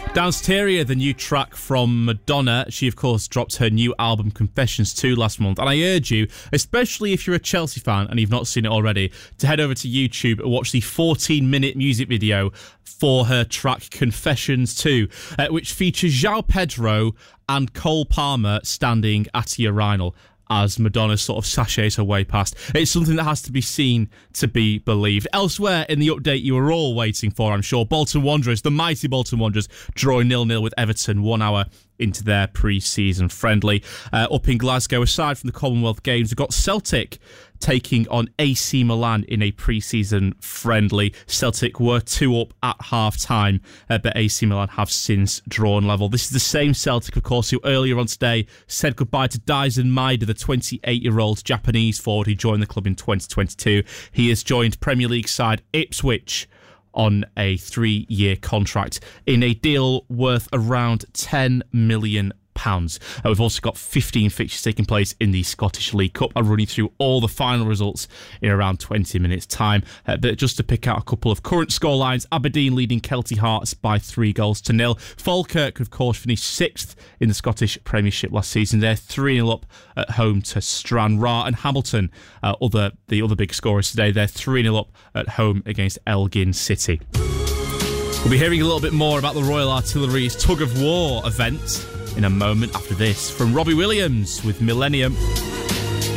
Danceteria, the new track from Madonna. She, of course, dropped her new album Confessions 2 last month. And I urge you, especially if you're a Chelsea fan and you've not seen it already, to head over to YouTube and watch the 14-minute music video for her track Confessions 2, which features João Pedro and Cole Palmer standing at a urinal as Madonna sort of sachets her way past. It's something that has to be seen to be believed. Elsewhere in the update you were all waiting for, I'm sure, Bolton Wanderers, the mighty Bolton Wanderers, drawing 0-0 with Everton 1 hour into their pre-season friendly. Up in Glasgow, aside from the Commonwealth Games, we've got Celtic taking on AC Milan in a pre-season friendly. Celtic were 2 up at half-time, but AC Milan have since drawn level. This is the same Celtic, of course, who earlier on today said goodbye to Daisen Maeda, the 28-year-old Japanese forward who joined the club in 2022. He has joined Premier League side Ipswich on a 3-year contract in a deal worth around £10 million. We've also got 15 fixtures taking place in the Scottish League Cup. I'll run you through all the final results in around 20 minutes' time. But just to pick out a couple of current scorelines, Aberdeen leading Kelty Hearts by 3-0. Falkirk, of course, finished 6th in the Scottish Premiership last season. They're 3-0 up at home to Stranraer. And Hamilton, the other big scorers today, they're 3-0 up at home against Elgin City. We'll be hearing a little bit more about the Royal Artillery's Tug of War event in a moment after this from Robbie Williams with Millennium.